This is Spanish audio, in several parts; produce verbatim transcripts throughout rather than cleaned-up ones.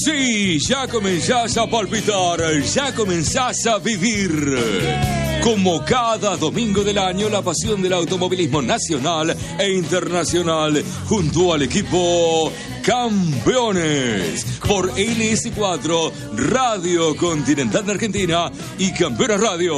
Sí, ya comenzás a palpitar, ya comenzás a vivir. Como cada domingo del año, la pasión del automovilismo nacional e internacional junto al equipo Campeones por L S cuatro, Radio Continental de Argentina y Campeones Radio.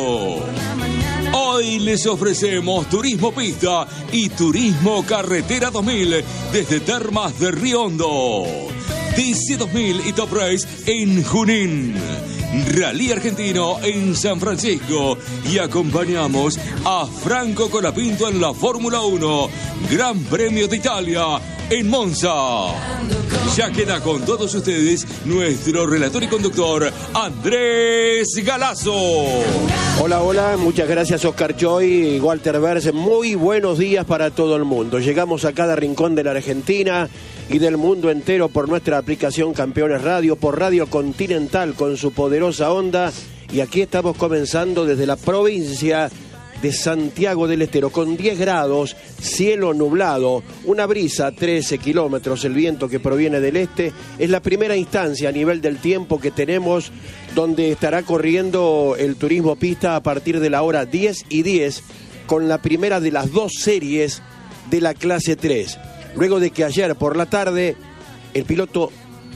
Hoy les ofrecemos Turismo Pista y Turismo Carretera dos mil desde Termas de Río Hondo. T C dos mil y Top Race en Junín. Rally Argentino en San Francisco. Y acompañamos a Franco Colapinto en la Fórmula uno. Gran Premio de Italia en Monza. Ya queda con todos ustedes nuestro relator y conductor Andrés Galazo. Hola, hola, muchas gracias Oscar Choy y Walter Berse. Muy buenos días para todo el mundo. Llegamos a cada rincón de la Argentina y del mundo entero por nuestra aplicación Campeones Radio, por Radio Continental con su poderosa onda. Y aquí estamos comenzando desde la provincia de Santiago del Estero, con diez grados, cielo nublado, una brisa a trece kilómetros, el viento que proviene del este. Es la primera instancia a nivel del tiempo que tenemos, donde estará corriendo el turismo pista a partir de la hora diez y diez, con la primera de las dos series de la clase tres. Luego de que ayer por la tarde el piloto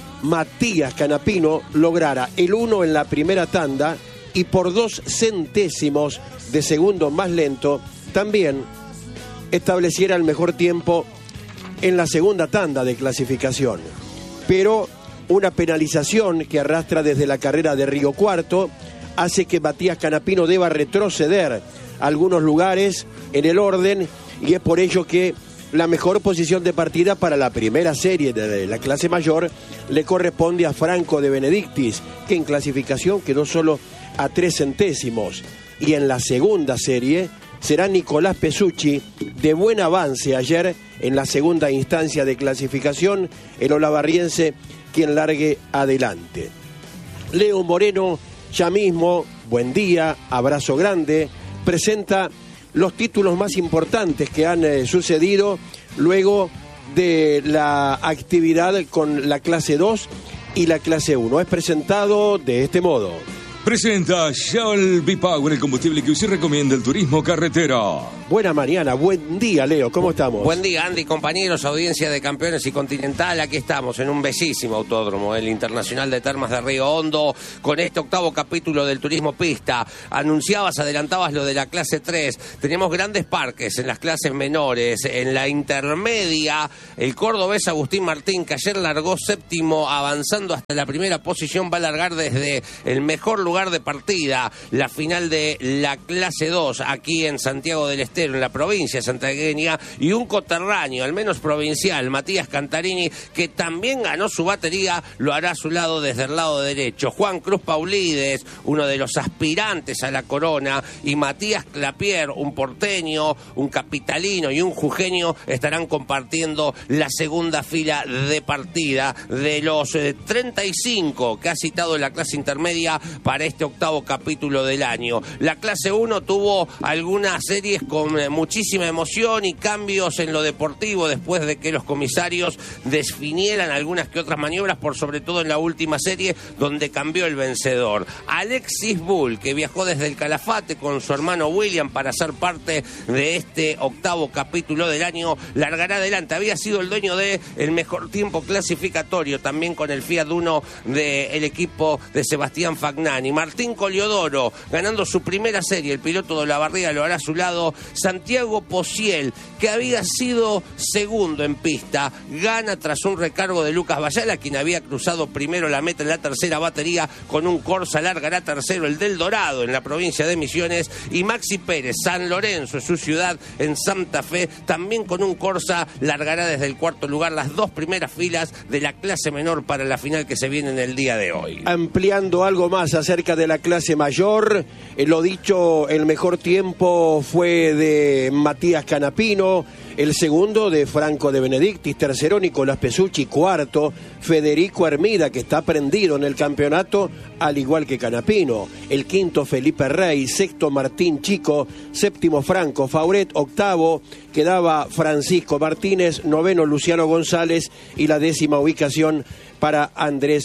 Matías Canapino lograra el uno en la primera tanda y por dos centésimos de segundo más lento, también estableciera el mejor tiempo en la segunda tanda de clasificación. Pero una penalización que arrastra desde la carrera de Río Cuarto hace que Matías Canapino deba retroceder algunos lugares en el orden, y es por ello que la mejor posición de partida para la primera serie de la clase mayor le corresponde a Franco de Benedictis, que en clasificación quedó solo a tres centésimos. Y en la segunda serie será Nicolás Pesucci, de buen avance ayer en la segunda instancia de clasificación, el olavarriense quien largue adelante. Leo Moreno ya mismo, buen día, abrazo grande, presenta los títulos más importantes que han eh, sucedido luego de la actividad con la clase dos y la clase uno. Es presentado de este modo. Presenta Shell B-Power, el combustible que usted recomienda el turismo carretera. Buena mañana, buen día, Leo, ¿cómo estamos? Buen día, Andy, compañeros, audiencia de Campeones y Continental. Aquí estamos en un bellísimo autódromo, el Internacional de Termas de Río Hondo, con este octavo capítulo del turismo pista. Anunciabas, adelantabas lo de la clase tres. Tenemos grandes parques en las clases menores. En la intermedia, el cordobés Agustín Martín, que ayer largó séptimo, avanzando hasta la primera posición, va a largar desde el mejor lugar lugar de partida, la final de la clase dos aquí en Santiago del Estero, en la provincia santiagueña, y un coterráneo, al menos provincial, Matías Cantarini, que también ganó su batería, lo hará a su lado desde el lado derecho. Juan Cruz Paulides, uno de los aspirantes a la corona, y Matías Clapier, un porteño, un capitalino y un jujeño, estarán compartiendo la segunda fila de partida de los eh, treinta y cinco que ha citado en la clase intermedia para este octavo capítulo del año. La clase uno tuvo algunas series con muchísima emoción y cambios en lo deportivo después de que los comisarios definieran algunas que otras maniobras, por sobre todo en la última serie donde cambió el vencedor. Alexis Bull, que viajó desde el Calafate con su hermano William para ser parte de este octavo capítulo del año, largará adelante. Había sido el dueño de el mejor tiempo clasificatorio, también con el Fiat Uno del equipo de Sebastián Fagnani. Martín Coliodoro, ganando su primera serie, el piloto de Olavarría lo hará a su lado. Santiago Pociel, que había sido segundo en pista, gana tras un recargo de Lucas Bayala, quien había cruzado primero la meta en la tercera batería con un Corsa, largará tercero el del Dorado en la provincia de Misiones. Y Maxi Pérez, San Lorenzo, en su ciudad, en Santa Fe, también con un Corsa, largará desde el cuarto lugar, las dos primeras filas de la clase menor para la final que se viene en el día de hoy. Ampliando algo más acerca de la clase mayor, eh, lo dicho, el mejor tiempo fue de Matías Canapino, el segundo de Franco de Benedictis, tercero Nicolás Pesucci, cuarto Federico Hermida, que está prendido en el campeonato, al igual que Canapino, el quinto Felipe Rey, sexto Martín Chico, séptimo Franco Fauret, octavo quedaba Francisco Martínez, noveno Luciano González y la décima ubicación para Andrés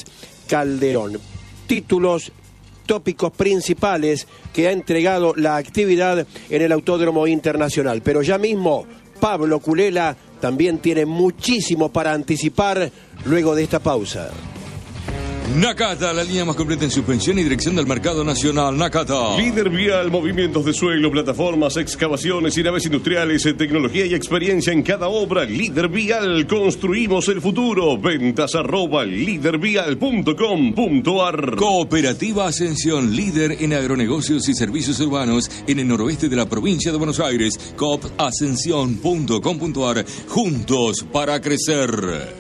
Calderón. Títulos, tópicos principales que ha entregado la actividad en el Autódromo Internacional. Pero ya mismo Pablo Culela también tiene muchísimo para anticipar luego de esta pausa. Nakata, la línea más completa en suspensión y dirección del mercado nacional. Nakata. Líder vial, movimientos de suelo, plataformas, excavaciones y naves industriales, tecnología y experiencia en cada obra. Líder vial, construimos el futuro. Ventas arroba lídervial punto com punto ar. Cooperativa Ascensión, líder en agronegocios y servicios urbanos en el noroeste de la provincia de Buenos Aires. coop ascensión punto com punto ar. Juntos para crecer.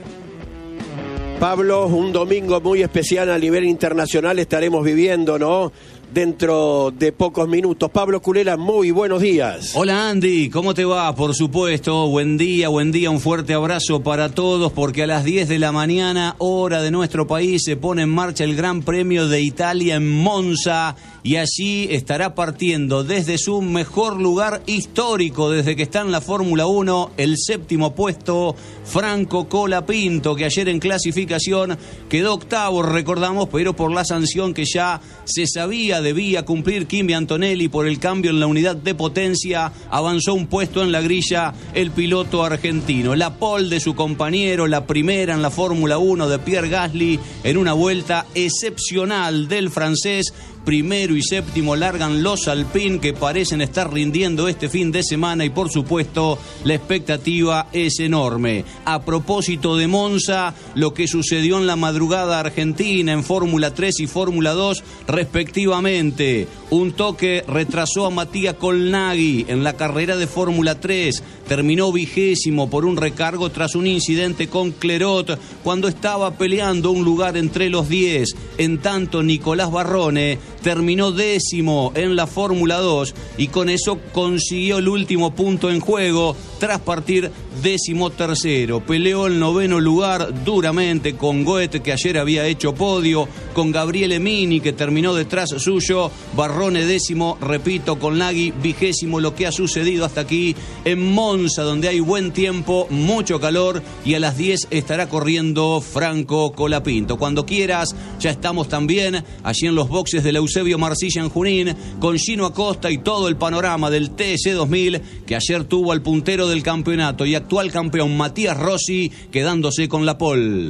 Pablo, un domingo muy especial a nivel internacional estaremos viviendo, ¿no? Dentro de pocos minutos. Pablo Culela, muy buenos días. Hola Andy, ¿cómo te va? Por supuesto, buen día, buen día, un fuerte abrazo para todos, porque a las diez de la mañana, hora de nuestro país, se pone en marcha el Gran Premio de Italia en Monza, y allí estará partiendo desde su mejor lugar histórico, desde que está en la Fórmula uno, el séptimo puesto, Franco Colapinto, que ayer en clasificación quedó octavo, recordamos, pero por la sanción que ya se sabía debía cumplir Kimi Antonelli por el cambio en la unidad de potencia, avanzó un puesto en la grilla el piloto argentino. La pole de su compañero, la primera en la Fórmula uno de Pierre Gasly, en una vuelta excepcional del francés. Primero y séptimo largan los Alpine, que parecen estar rindiendo este fin de semana, y por supuesto la expectativa es enorme. A propósito de Monza, lo que sucedió en la madrugada argentina en Fórmula tres y Fórmula dos respectivamente. Un toque retrasó a Matías Colnaghi en la carrera de Fórmula tres. Terminó vigésimo por un recargo tras un incidente con Clerot cuando estaba peleando un lugar entre los diez. En tanto, Nicolás Barrone terminó décimo en la Fórmula dos y con eso consiguió el último punto en juego tras partir décimo tercero. Peleó el noveno lugar duramente con Goethe, que ayer había hecho podio, con Gabriele Mini, que terminó detrás suyo, Barrone décimo, repito, con Nagui vigésimo. Lo que ha sucedido hasta aquí en Monza, donde hay buen tiempo, mucho calor, y a las diez estará corriendo Franco Colapinto. Cuando quieras, ya estamos también allí en los boxes de Eusebio Marcilla en Junín, con Gino Acosta y todo el panorama del T S dos mil, que ayer tuvo al puntero del campeonato y actual campeón Matías Rossi quedándose con la pole.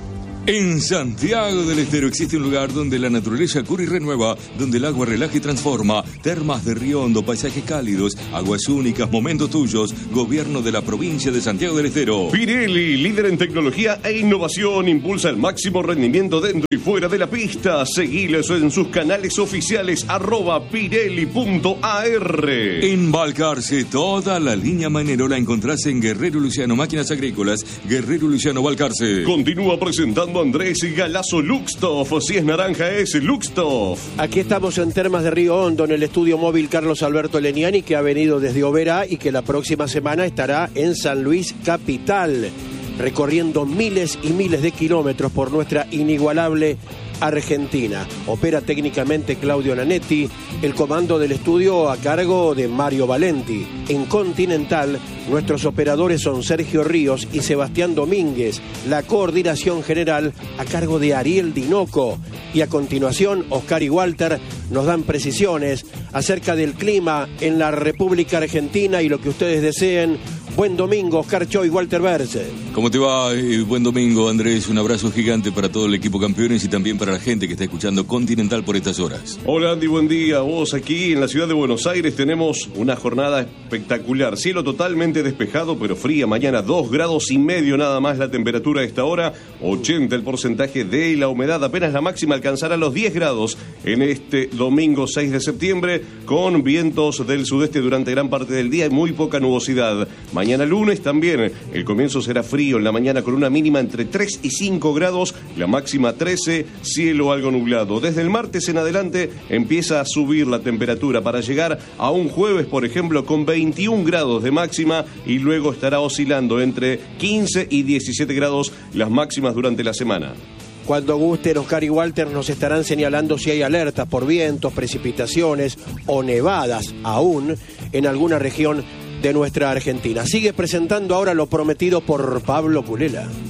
En Santiago del Estero existe un lugar donde la naturaleza cura y renueva, donde el agua relaja y transforma. Termas de Río Hondo, paisajes cálidos, aguas únicas, momentos tuyos. Gobierno de la provincia de Santiago del Estero. Pirelli, líder en tecnología e innovación, impulsa el máximo rendimiento dentro y fuera de la pista. Seguiles en sus canales oficiales, arroba pirelli punto ar. En Balcarce, toda la línea Mainero la encontrás en Guerrero Luciano Máquinas Agrícolas, Guerrero Luciano Balcarce. Continúa presentando Andrés Galazo Luxtoff. Si es naranja es Luxtoff. Aquí estamos en Termas de Río Hondo, en el estudio móvil Carlos Alberto Leniani, que ha venido desde Oberá y que la próxima semana estará en San Luis Capital, recorriendo miles y miles de kilómetros por nuestra inigualable Argentina. Opera técnicamente Claudio Nanetti, el comando del estudio a cargo de Mario Valenti. En Continental, nuestros operadores son Sergio Ríos y Sebastián Domínguez, la coordinación general a cargo de Ariel Dinoco. Y a continuación, Oscar y Walter nos dan precisiones acerca del clima en la República Argentina y lo que ustedes deseen. Buen domingo, Oscar Choy, Walter Berce. ¿Cómo te va? Eh, buen domingo, Andrés. Un abrazo gigante para todo el equipo campeones y también para la gente que está escuchando Continental por estas horas. Hola Andy, buen día. Vos aquí en la ciudad de Buenos Aires tenemos una jornada espectacular. Cielo totalmente despejado, pero fría. Mañana dos grados y medio nada más la temperatura a esta hora. ochenta el porcentaje de la humedad. Apenas la máxima alcanzará los diez grados en este domingo seis de septiembre, con vientos del sudeste durante gran parte del día y muy poca nubosidad. Mañana lunes también el comienzo será frío en la mañana, con una mínima entre tres y cinco grados, la máxima trece, cielo algo nublado. Desde el martes en adelante empieza a subir la temperatura para llegar a un jueves, por ejemplo, con veintiún grados de máxima, y luego estará oscilando entre quince y diecisiete grados las máximas durante la semana. Cuando gusten, Oscar y Walter nos estarán señalando si hay alertas por vientos, precipitaciones o nevadas aún en alguna región de nuestra Argentina. Sigue presentando ahora lo prometido por Pablo Culela.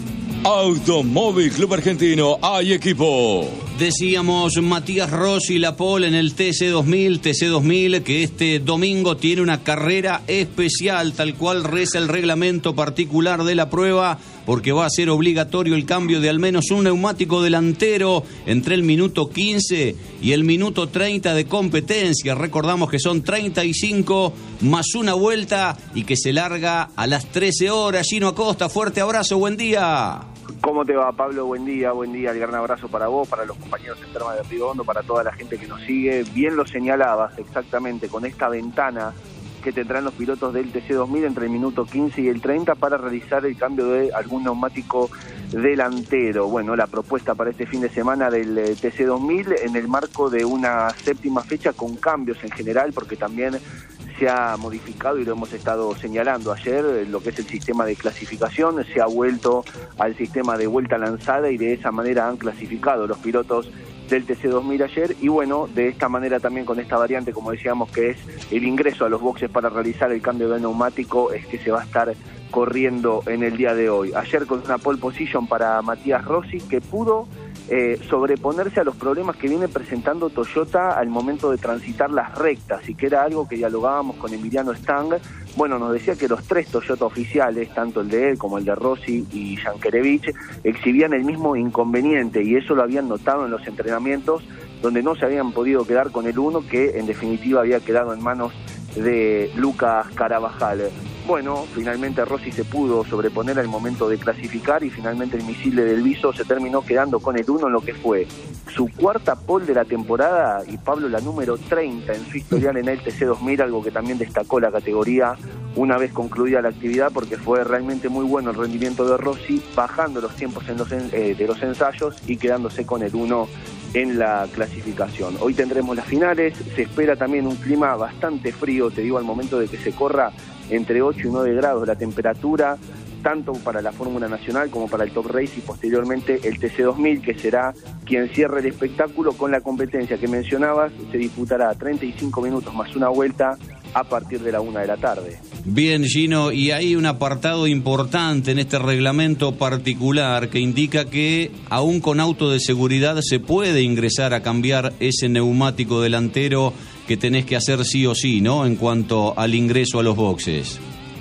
Automóvil Club Argentino, hay equipo. Decíamos Matías Rossi, la pole en el T C dos mil, T C dos mil, que este domingo tiene una carrera especial, tal cual reza el reglamento particular de la prueba, porque va a ser obligatorio el cambio de al menos un neumático delantero entre el minuto quince y el minuto treinta de competencia. Recordamos que son treinta y cinco más una vuelta y que se larga a las trece horas. Gino Acosta, fuerte abrazo, buen día. ¿Cómo te va, Pablo? Buen día, buen día. El gran abrazo para vos, para los compañeros en Termas de Río Hondo, para toda la gente que nos sigue. Bien lo señalabas, exactamente, con esta ventana que tendrán los pilotos del T C dos mil entre el minuto quince y el treinta para realizar el cambio de algún neumático delantero. Bueno, la propuesta para este fin de semana del T C dos mil en el marco de una séptima fecha con cambios en general, porque también se ha modificado, y lo hemos estado señalando ayer, lo que es el sistema de clasificación. Se ha vuelto al sistema de vuelta lanzada y de esa manera han clasificado los pilotos del T C dos mil ayer, y bueno, de esta manera también con esta variante, como decíamos, que es el ingreso a los boxes para realizar el cambio de neumático, es que se va a estar corriendo en el día de hoy. Ayer con una pole position para Matías Rossi, que pudo eh, sobreponerse a los problemas que viene presentando Toyota al momento de transitar las rectas, y que era algo que dialogábamos con Emiliano Stang. Bueno, nos decía que los tres Toyota oficiales, tanto el de él como el de Rossi y Jankerevich, exhibían el mismo inconveniente, y eso lo habían notado en los entrenamientos, donde no se habían podido quedar con el uno, que en definitiva había quedado en manos de Lucas Carabajal. Bueno, finalmente Rossi se pudo sobreponer al momento de clasificar, y finalmente el misil de Del Viso se terminó quedando con el uno en lo que fue su cuarta pole de la temporada, y Pablo, la número treinta en su historial en el T C dos mil, algo que también destacó la categoría una vez concluida la actividad, porque fue realmente muy bueno el rendimiento de Rossi, bajando los tiempos en los, eh, de los ensayos y quedándose con el uno en la clasificación. Hoy tendremos las finales, se espera también un clima bastante frío, te digo, al momento de que se corra entre ocho y nueve grados la temperatura, tanto para la Fórmula Nacional como para el Top Race, y posteriormente el T C dos mil, que será quien cierre el espectáculo con la competencia que mencionabas. Se disputará treinta y cinco minutos más una vuelta a partir de la una de la tarde. Bien, Gino, y hay un apartado importante en este reglamento particular que indica que aún con auto de seguridad se puede ingresar a cambiar ese neumático delantero que tenés que hacer sí o sí, ¿no?, en cuanto al ingreso a los boxes.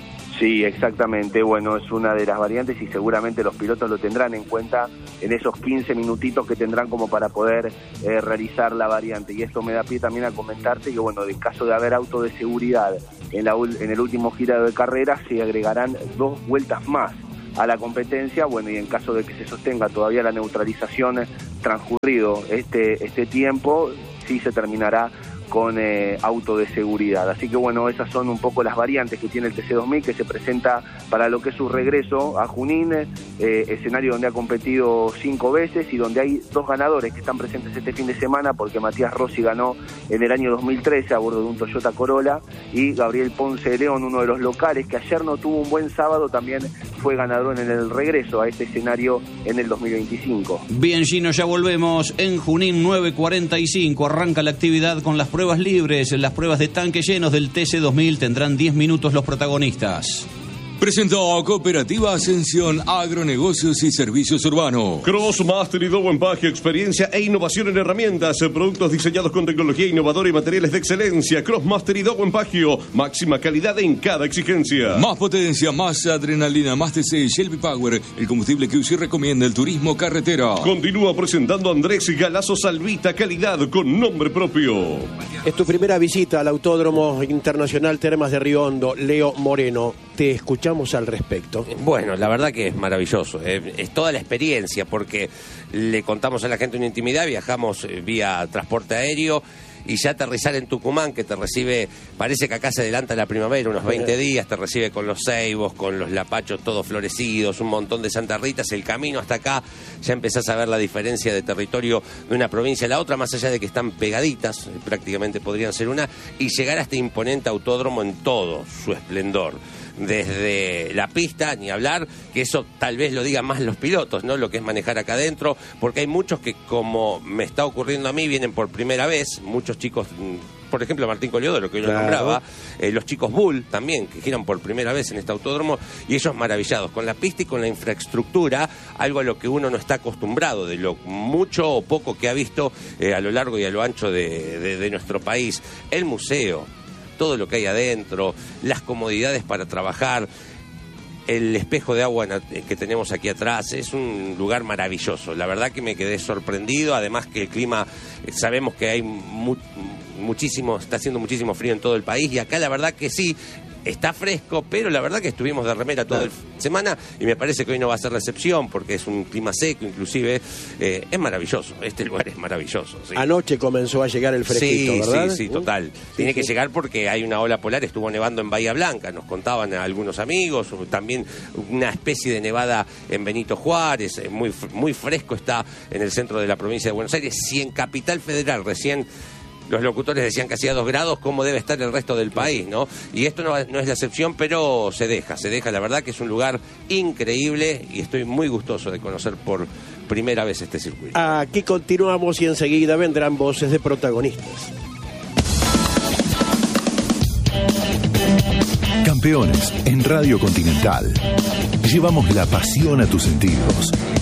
Sí, exactamente. Bueno, es una de las variantes, y seguramente los pilotos lo tendrán en cuenta en esos quince minutitos que tendrán como para poder eh, realizar la variante. Y esto me da pie también a comentarte que, bueno, en caso de haber auto de seguridad en, la, en el último giro de carrera, se agregarán dos vueltas más a la competencia. Bueno, y en caso de que se sostenga todavía la neutralización transcurrido este, este tiempo, sí se terminará con eh, auto de seguridad. Así que bueno, esas son un poco las variantes que tiene el T C dos mil, que se presenta para lo que es su regreso a Junín, eh, escenario donde ha competido cinco veces y donde hay dos ganadores que están presentes este fin de semana, porque Matías Rossi ganó en el año dos mil trece a bordo de un Toyota Corolla, y Gabriel Ponce de León, uno de los locales que ayer no tuvo un buen sábado, también fue ganador en el regreso a este escenario en el dos mil veinticinco. Bien, Gino, ya volvemos en Junín. Nueve cuarenta y cinco arranca la actividad con las pruebas libres. Las pruebas de tanque llenos del T C dos mil tendrán diez minutos los protagonistas. Presentó Cooperativa Ascensión, Agronegocios y Servicios Urbanos. Crossmaster y Dow Empaque, experiencia e innovación en herramientas, productos diseñados con tecnología innovadora y materiales de excelencia. Crossmaster y Dow Empaque, máxima calidad en cada exigencia. Más potencia, más adrenalina, más T C, Shelby Power, el combustible que U C I recomienda, el turismo carretera. Continúa presentando Andrés Galazo Salvita, calidad con nombre propio. Es tu primera visita al Autódromo Internacional Termas de Río Hondo, Leo Moreno. Te escuchamos al respecto. Bueno, la verdad que es maravilloso, eh, es toda la experiencia, porque le contamos a la gente una intimidad, viajamos eh, vía transporte aéreo, y ya aterrizar en Tucumán, que te recibe, parece que acá se adelanta la primavera, unos veinte días, te recibe con los ceibos, con los lapachos todos florecidos, un montón de Santa Ritas, el camino hasta acá, ya empezás a ver la diferencia de territorio de una provincia a la otra, más allá de que están pegaditas, prácticamente podrían ser una, y llegar a este imponente autódromo en todo su esplendor. Desde la pista, ni hablar, que eso tal vez lo digan más los pilotos, ¿no? Lo que es manejar acá adentro, porque hay muchos que, como me está ocurriendo a mí, vienen por primera vez, muchos chicos por ejemplo, Martín Coliodoro, que hoy lo Claro. nombraba, eh, los chicos Bull también, que giran por primera vez en este autódromo, y ellos maravillados con la pista y con la infraestructura, algo a lo que uno no está acostumbrado, de lo mucho o poco que ha visto eh, a lo largo y a lo ancho de, de, de nuestro país. El museo, todo lo que hay adentro, las comodidades para trabajar, el espejo de agua que tenemos aquí atrás, es un lugar maravilloso. La verdad que me quedé sorprendido, además que el clima, sabemos que hay mu muchísimo, está haciendo muchísimo frío en todo el país, y acá la verdad que sí, está fresco, pero la verdad que estuvimos de remera toda la semana, y me parece que hoy no va a ser la excepción, porque es un clima seco, inclusive, eh, es maravilloso, este lugar es maravilloso. ¿Sí? Anoche comenzó a llegar el fresquito, sí, ¿verdad? Sí, sí, total. Sí, Tiene sí. que llegar porque hay una ola polar, estuvo nevando en Bahía Blanca, nos contaban a algunos amigos, también una especie de nevada en Benito Juárez, muy, muy fresco está en el centro de la provincia de Buenos Aires. Si en Capital Federal recién los locutores decían que hacía dos grados, ¿cómo debe estar el resto del país, no? Y esto no, no es la excepción, pero se deja, se deja. La verdad que es un lugar increíble y estoy muy gustoso de conocer por primera vez este circuito. Aquí continuamos y enseguida vendrán voces de protagonistas. Campeones en Radio Continental. Llevamos la pasión a tus sentidos.